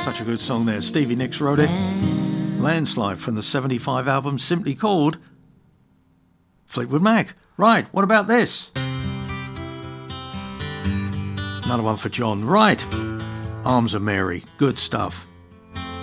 Such a good song there. Stevie Nicks wrote it. Landslide from the 75 album simply called Fleetwood Mac. Right, what about this? Another one for John. Right. Arms of Mary. Good stuff.